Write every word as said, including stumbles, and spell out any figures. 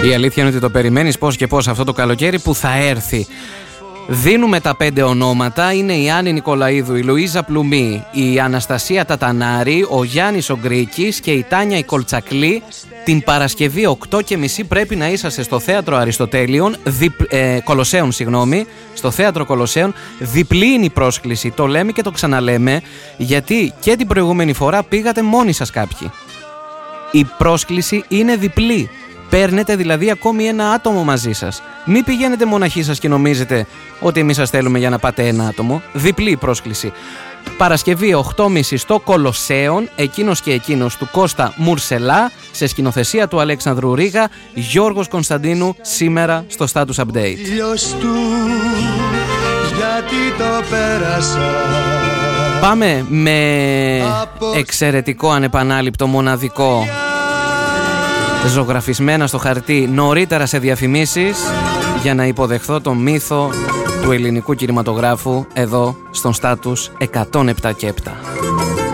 Η αλήθεια είναι ότι το περιμένεις πώς και πώς αυτό το καλοκαίρι που θα έρθει. Δίνουμε τα πέντε ονόματα. Είναι η Άννη Νικολαίδου, η Λουίζα Πλουμή, η Αναστασία Τατανάρη, ο Γιάννης ο Γκρίκης και η Τάνια η Κολτσακλή. Την Παρασκευή οκτώ και μισή πρέπει να είσαστε στο Θέατρο Αριστοτέλειων, διπ, ε, Κολοσσέων, συγγνώμη, στο Θέατρο Κολοσσέων. Διπλή είναι η πρόσκληση, το λέμε και το ξαναλέμε, γιατί και την προηγούμενη φορά πήγατε μόνοι σας κάποιοι. Η πρόσκληση είναι διπλή. Παίρνετε δηλαδή ακόμη ένα άτομο μαζί σας. Μην πηγαίνετε μοναχοί σας και νομίζετε ότι εμείς σας θέλουμε για να πάτε ένα άτομο. Διπλή πρόσκληση. Παρασκευή οκτώ και μισή στο Κολοσσέων, εκείνος και εκείνος του Κώστα Μουρσελά, σε σκηνοθεσία του Αλέξανδρου Ρίγα, Γιώργος Κωνσταντίνου, σήμερα στο Status Update. Πάμε με εξαιρετικό, ανεπανάληπτο, μοναδικό, ζωγραφισμένα στο χαρτί νωρίτερα σε διαφημίσεις, για να υποδεχθώ τον μύθο του ελληνικού κινηματογράφου εδώ στον Status εκατόν επτά και επτά.